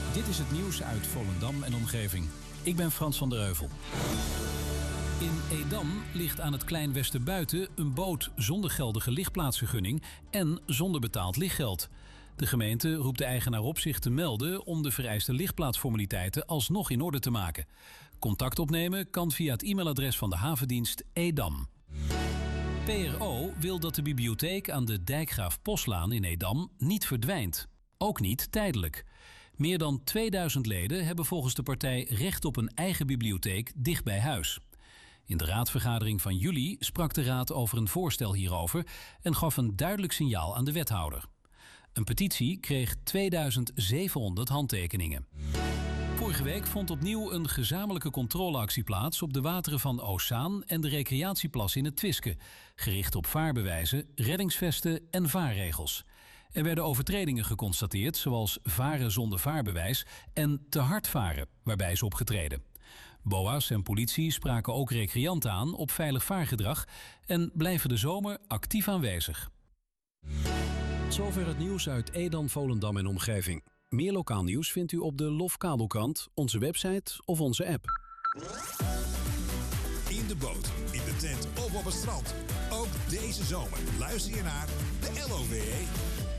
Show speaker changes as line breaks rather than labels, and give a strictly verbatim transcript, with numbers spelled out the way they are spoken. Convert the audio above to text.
Dit is het nieuws uit Volendam en omgeving. Ik ben Frans van der Heuvel. In Edam ligt aan het Klein Westerbuiten een boot zonder geldige lichtplaatsvergunning en zonder betaald lichtgeld. De gemeente roept de eigenaar op zich te melden om de vereiste lichtplaatsformaliteiten alsnog in orde te maken. Contact opnemen kan via het e-mailadres van de havendienst Edam. P R O wil dat de bibliotheek aan de Dijkgraaf Poslaan in Edam niet verdwijnt. Ook niet tijdelijk. Meer dan tweeduizend leden hebben volgens de partij recht op een eigen bibliotheek dicht bij huis. In de raadsvergadering van juli sprak de raad over een voorstel hierover en gaf een duidelijk signaal aan de wethouder. Een petitie kreeg tweeduizend zevenhonderd handtekeningen. Vorige week vond opnieuw een gezamenlijke controleactie plaats op de wateren van Oostzaan en de recreatieplas in het Twiske, gericht op vaarbewijzen, reddingsvesten en vaarregels. Er werden overtredingen geconstateerd, zoals varen zonder vaarbewijs en te hard varen, waarbij is opgetreden. B O A's en politie spraken ook recreanten aan op veilig vaargedrag en blijven de zomer actief aanwezig.
Zover het nieuws uit Edam, Volendam en omgeving. Meer lokaal nieuws vindt u op de Lof Kabelkrant, onze website of onze app.
In de boot, in de tent of op het strand. Ook deze zomer luister je naar de L O V E.